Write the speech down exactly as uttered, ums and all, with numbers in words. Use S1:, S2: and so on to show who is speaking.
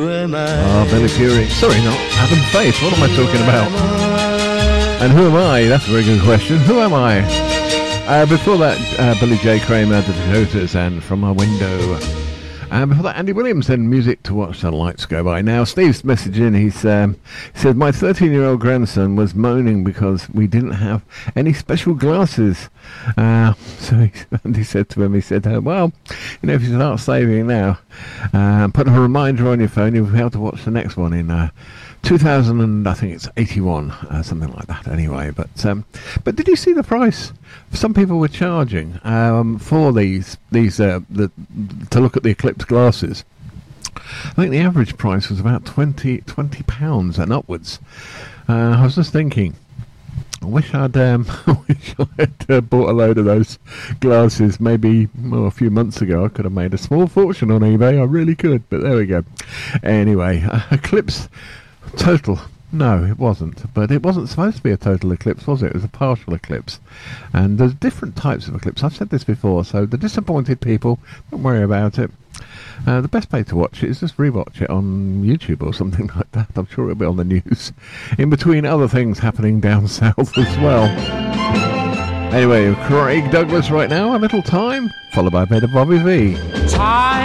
S1: Ah, Billy Fury. Sorry, not Adam Faith. What am I talking about? And who am I? That's a very good question. Who am I? Uh, before that, uh, Billy J. Kramer, The Dakotas, and From My Window. And before that, Andy Williams and Music to Watch the Lights Go By. Now, Steve's messaging. He's um, he said, my thirteen-year-old grandson was moaning because we didn't have any special glasses. Uh, so he, Andy said to him, he said, uh, well, you know, if you start saving now, uh, put a reminder on your phone, you'll be able to watch the next one in uh, two thousand and I think it's eighty-one, uh, something like that anyway. But um, but did you see the price? Some people were charging um, for these these uh, the, to look at the Eclipse glasses. I think the average price was about twenty pounds and upwards. Uh, I was just thinking, I wish I'd um, I wish I'd uh, bought a load of those glasses maybe well, a few months ago. I could have made a small fortune on eBay. I really could. But there we go. Anyway, uh, Eclipse total. No, it wasn't. But it wasn't supposed to be a total eclipse, was it? It was a partial eclipse. And there's different types of eclipse. I've said this before, so the disappointed people, don't worry about it. Uh, the best way to watch it is just rewatch it on YouTube or something like that. I'm sure it'll be on the news. In between other things happening down south as well. Anyway, Craig Douglas right now, A Little Time, followed by a bit of Bobby V.
S2: Time.